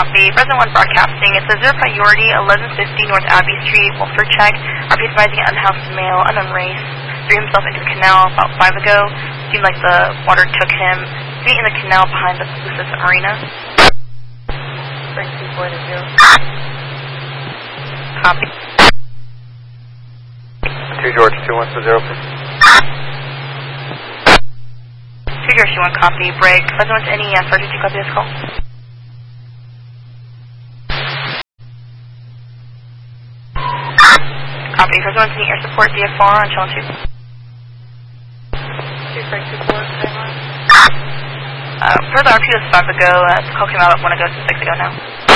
Copy. President 1 broadcasting. It says 0 priority, 1150 North Abbey Street, Wolford check. RP advising an unhoused male, unknown race. Threw himself into the canal about 5 ago. Seemed like the water took him. Feet in the canal behind the Lucis Marina. Break 2 to 0. Copy. 2 George, 2120, please. 2 George, 21, copy. Break. President, any further to copy this call? Copy. President, any air support DFR on channel 2? 2 break 2 4, per the RP was 5 ago. The call came out 1 ago, so 6 ago now.